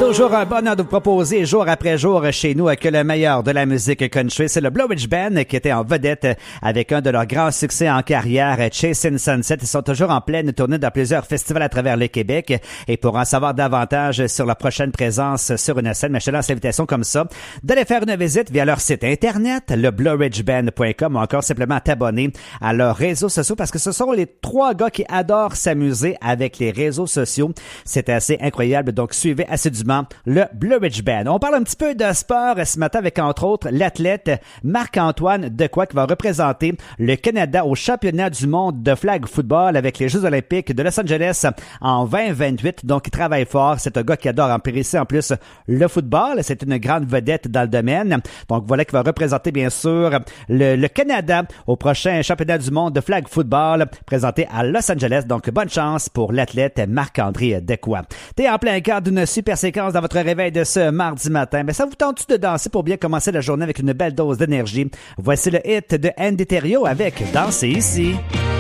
Toujours un bonheur de vous proposer jour après jour chez nous que le meilleur de la musique country. C'est le Blowridge Band qui était en vedette avec un de leurs grands succès en carrière, Chasing Sunset. Ils sont toujours en pleine tournée dans plusieurs festivals à travers le Québec. Et pour en savoir davantage sur leur prochaine présence sur une scène, je te lance l'invitation comme ça, d'aller faire une visite via leur site internet, leblowridgeband.com, ou encore simplement t'abonner à leurs réseaux sociaux parce que ce sont les trois gars qui adorent s'amuser avec les réseaux sociaux. C'est assez incroyable. Donc, suivez assidûment le Blowridge Band. On parle un petit peu de sport ce matin avec, entre autres, l'athlète Marc-Antoine Dequoy qui va représenter le Canada au championnat du monde de flag football avec les Jeux olympiques de Los Angeles en 2028. Donc, il travaille fort. C'est un gars qui adore apprécier en plus le football. C'est une grande vedette dans le domaine. Donc, voilà qui va représenter, bien sûr, le Canada au prochain championnat du monde de flag football présenté à Los Angeles. Donc, bonne chance pour l'athlète Marc-André Dequoy. T'es en plein cœur d'une super séquence dans votre réveil de ce mardi matin. Mais ça vous tente-tu de danser pour bien commencer la journée avec une belle dose d'énergie? Voici le hit de Andy Thériault avec Danser ici.